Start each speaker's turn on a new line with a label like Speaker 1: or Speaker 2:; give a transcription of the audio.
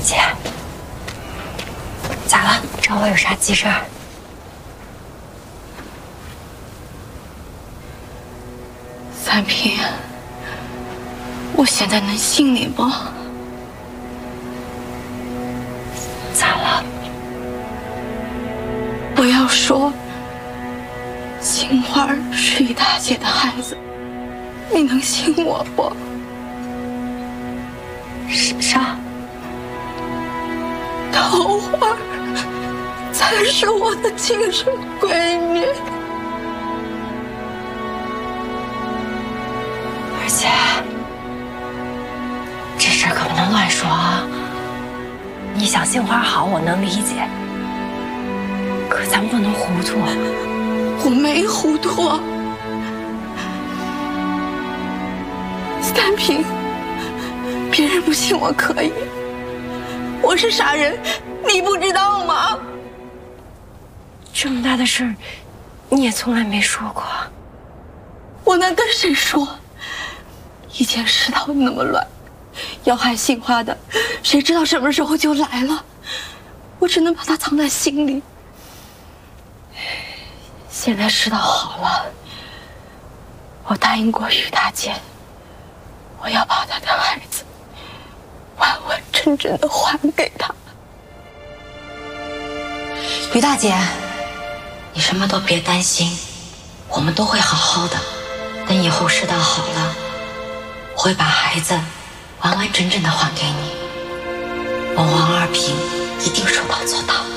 Speaker 1: 姐，咋了？找我有啥急事儿？
Speaker 2: 三平，我现在能信你吗？
Speaker 1: 咋了？
Speaker 2: 不要说青花是于大姐的孩子，你能信我不？
Speaker 1: 啥？
Speaker 2: 桃花才是我的亲生闺女。
Speaker 1: 而且这事儿可不能乱说啊！你想杏花好，我能理解，可咱不能糊涂啊！
Speaker 2: 我没糊涂。三平，别人不信我可以，我是啥人，你不知道吗？
Speaker 1: 这么大的事儿，你也从来没说过。
Speaker 2: 我能跟谁说？以前世道那么乱，要害杏花的，谁知道什么时候就来了？我只能把它藏在心里。现在世道好了，我答应过于大姐，我要把她的孩子完完整整的还给她。
Speaker 3: 于大姐，你什么都别担心，我们都会好好的。等以后世道好了，我会把孩子完完整整的还给你。我王二平一定说到做到。